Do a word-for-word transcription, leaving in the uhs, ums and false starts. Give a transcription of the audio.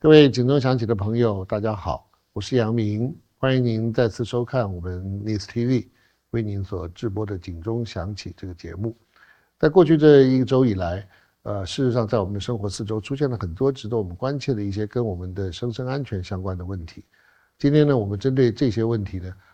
各位警钟响起的朋友，大家好，我是杨明，欢迎您再次收看我们 News T V 为您所制播的警钟响起这个节目。在过去这一周以来，呃，事实上在我们的生活四周出现了很多值得我们关切的一些跟我们的生生安全相关的问题。今天呢，我们针对这些问题呢，